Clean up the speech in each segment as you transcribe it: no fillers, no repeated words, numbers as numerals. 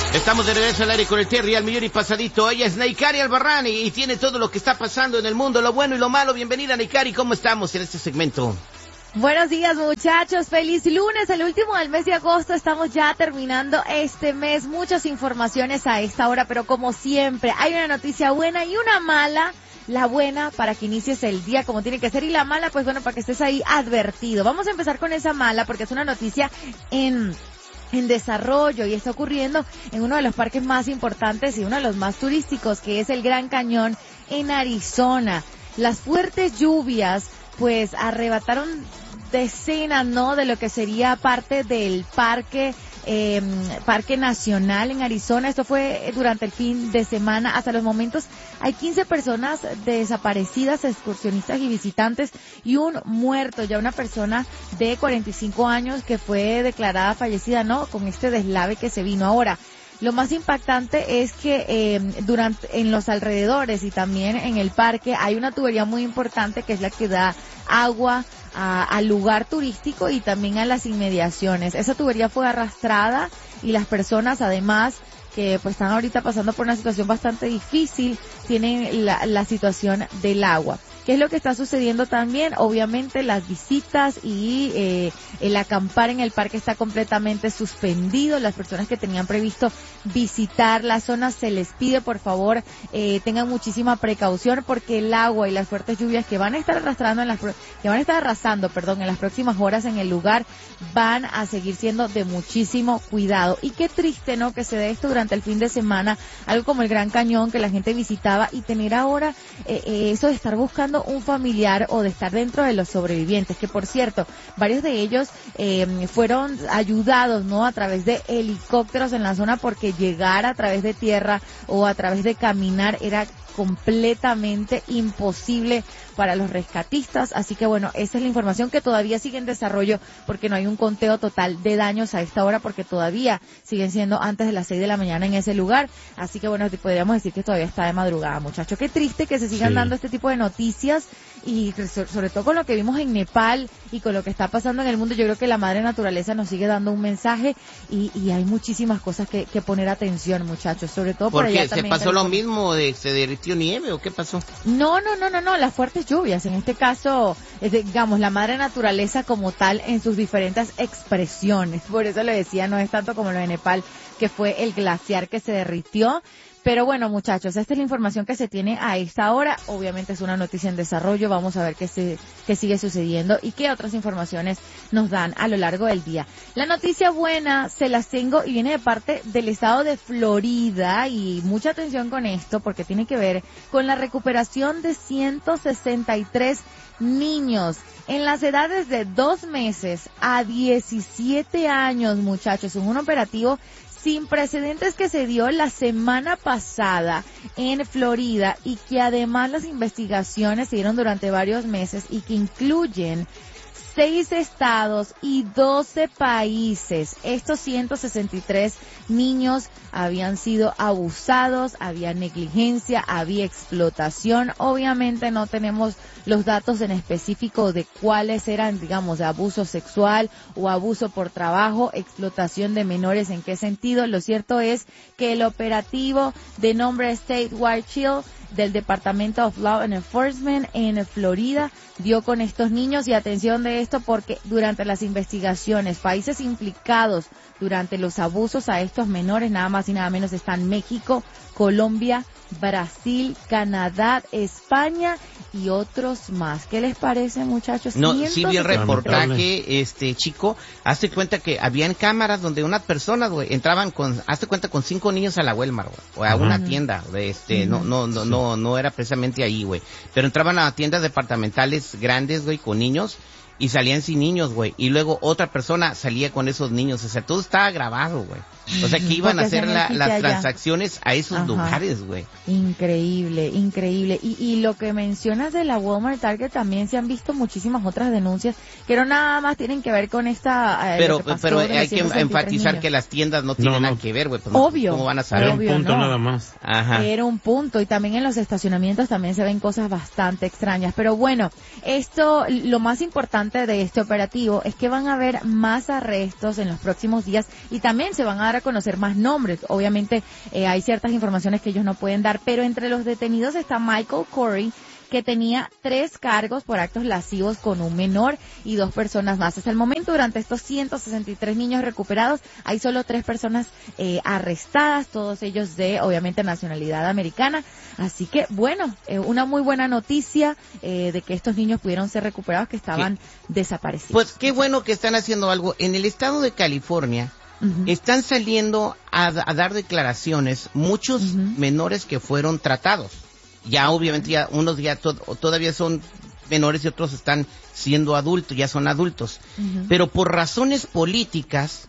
Estamos de regreso al aire con el Terry al millón y pasadito. Ella es Neikari Albarrani y tiene todo lo que está pasando en el mundo, lo bueno y lo malo. Bienvenida, Neikari. ¿Cómo estamos en este segmento? Buenos días, muchachos. Feliz lunes, el último del mes de agosto. Estamos ya terminando este mes. Muchas informaciones a esta hora, pero como siempre, hay una noticia buena y una mala. La buena para que inicies el día como tiene que ser y la mala, pues bueno, para que estés ahí advertido. Vamos a empezar con esa mala porque es una noticia en desarrollo y está ocurriendo en uno de los parques más importantes y uno de los más turísticos, que es el Gran Cañón en Arizona. Las fuertes lluvias pues arrebataron decenas, ¿no?, de lo que sería parte del parque nacional en Arizona. Esto fue durante el fin de semana. Hasta los momentos hay 15 personas desaparecidas, excursionistas y visitantes, y un muerto, ya una persona de 45 años que fue declarada fallecida, ¿no?, con este deslave que se vino. Ahora, lo más impactante es que en los alrededores y también en el parque hay una tubería muy importante que es la que da agua al lugar turístico y también a las inmediaciones. Esa tubería fue arrastrada y las personas, además, que pues están ahorita pasando por una situación bastante difícil, tienen la situación del agua. ¿Qué es lo que está sucediendo también? Obviamente las visitas y el acampar en el parque está completamente suspendido. Las personas que tenían previsto visitar la zona, se les pide por favor tengan muchísima precaución porque el agua y las fuertes lluvias que van a estar arrasando en las próximas horas en el lugar van a seguir siendo de muchísimo cuidado. Y qué triste, ¿no?, que se dé esto durante el fin de semana, algo como el Gran Cañón que la gente visitaba, y tener ahora eso de estar buscando un familiar o de estar dentro de los sobrevivientes, que por cierto, varios de ellos fueron ayudados, ¿no?, a través de helicópteros en la zona, porque llegar a través de tierra o a través de caminar era completamente imposible para los rescatistas. Así que bueno, esa es la información que todavía sigue en desarrollo porque no hay un conteo total de daños a esta hora porque todavía siguen siendo antes de las 6 de la mañana en ese lugar. Así que bueno, podríamos decir que todavía está de madrugada, muchachos. Qué triste que se sigan dando este tipo de noticias y sobre todo con lo que vimos en Nepal y con lo que está pasando en el mundo. Yo creo que la madre naturaleza nos sigue dando un mensaje y hay muchísimas cosas que poner atención, muchachos, sobre todo por allá también. ¿Se pasó lo mismo se derritió nieve o qué pasó? No, las fuertes lluvias, en este caso, digamos, la madre naturaleza como tal en sus diferentes expresiones. Por eso le decía, no es tanto como lo de Nepal, que fue el glaciar que se derritió. Pero bueno, muchachos, esta es la información que se tiene a esta hora. Obviamente es una noticia en desarrollo. Vamos a ver qué sigue sucediendo y qué otras informaciones nos dan a lo largo del día. La noticia buena se las tengo y viene de parte del estado de Florida, y mucha atención con esto porque tiene que ver con la recuperación de 163 niños en las edades de 2 meses a 17 años, muchachos. Un operativo sin precedentes que se dio la semana pasada en Florida y que además las investigaciones se dieron durante varios meses y que incluyen 6 estados y 12 países. Estos 163 niños habían sido abusados, había negligencia, había explotación. Obviamente no tenemos los datos en específico de cuáles eran, digamos, de abuso sexual o abuso por trabajo, explotación de menores, en qué sentido. Lo cierto es que el operativo de nombre Statewide Chill del Departamento of Law and Enforcement en Florida dio con estos niños. Y atención de esto porque durante las investigaciones, países implicados durante los abusos a estos menores, nada más y nada menos están México, Colombia, Brasil, Canadá, España y otros más. ¿Qué les parece, muchachos? No, sí vi el reportaje, chico. Hazte cuenta que habían cámaras donde unas personas, güey, entraban hazte cuenta, con 5 niños a la Walmart, güey, o a una tienda, no era precisamente ahí, güey, pero entraban a tiendas departamentales grandes, güey, con niños, y salían sin niños, güey, y luego otra persona salía con esos niños. O sea, todo estaba grabado, güey. O sea, que iban a hacer las transacciones a esos lugares, güey. Increíble, increíble. Y lo que mencionas de la Walmart Target, también se han visto muchísimas otras denuncias que no nada más tienen que ver con esta... pero hay que enfatizar que las tiendas no tienen nada que ver, güey. Pues obvio. ¿Cómo van a saber? Era un punto nada más. Ajá. Era un punto. Y también en los estacionamientos también se ven cosas bastante extrañas. Pero bueno, lo más importante de este operativo es que van a haber más arrestos en los próximos días y también se van a dar a a conocer más nombres. Obviamente hay ciertas informaciones que ellos no pueden dar, pero entre los detenidos está Michael Corey, que tenía 3 cargos por actos lascivos con un menor y 2 personas más. Hasta el momento, durante estos 163 niños recuperados, hay solo 3 personas arrestadas, todos ellos de, obviamente, nacionalidad americana. Así que, bueno, una muy buena noticia de que estos niños pudieron ser recuperados que estaban desaparecidos. Pues qué bueno que están haciendo algo. En el estado de California, están saliendo a dar declaraciones muchos menores que fueron tratados. Ya obviamente ya unos ya todavía son menores y otros están siendo adultos, ya son adultos. Pero por razones políticas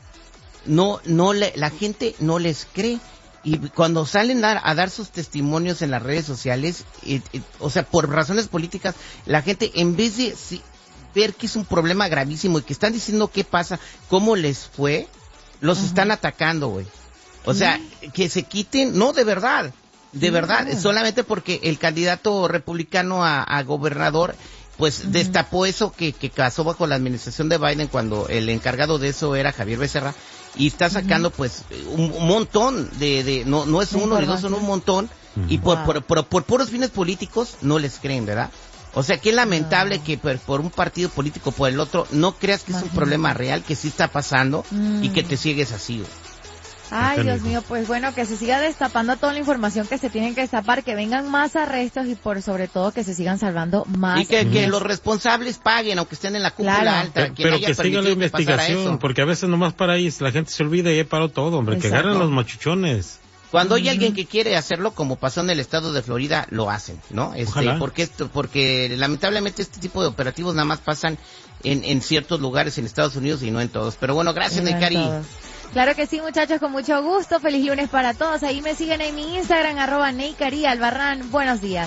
la gente no les cree. Y cuando salen a dar sus testimonios en las redes sociales, o sea, por razones políticas, la gente en vez de ver que es un problema gravísimo y que están diciendo qué pasa, cómo les fue, los están atacando, güey. O sea, que se quiten, no, de verdad, solamente porque el candidato republicano a gobernador, pues destapó eso que pasó bajo la administración de Biden cuando el encargado de eso era Javier Becerra, y está sacando pues un montón no es uno ni dos, son un montón, y por puros fines políticos no les creen, ¿verdad? O sea, qué lamentable que por un partido político por el otro no creas que es un problema real, que sí está pasando y que te ciegues así, güey. Ay, Dios mío, pues bueno, que se siga destapando toda la información que se tienen que destapar, que vengan más arrestos y sobre todo que se sigan salvando más. Y que los responsables paguen, aunque estén en la cúpula alta. Pero que siga la investigación, porque a veces nomás para ahí la gente se olvida y ahí paró todo, hombre. Exacto. Que agarren los machuchones. Cuando hay alguien que quiere hacerlo, como pasó en el estado de Florida, lo hacen, ¿no? Porque lamentablemente este tipo de operativos nada más pasan en ciertos lugares en Estados Unidos y no en todos. Pero bueno, gracias, Neikari. Claro que sí, muchachos, con mucho gusto. Feliz lunes para todos. Ahí me siguen en mi Instagram, @Neikari_Albarrán. Buenos días.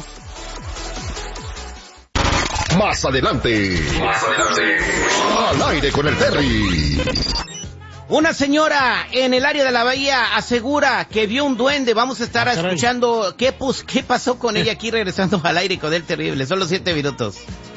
Más adelante. Al aire con el Terry. Una señora en el área de la bahía asegura que vio un duende. Vamos a estar escuchando qué pasó con ella aquí regresando al aire con el terrible. Son los 7 minutos.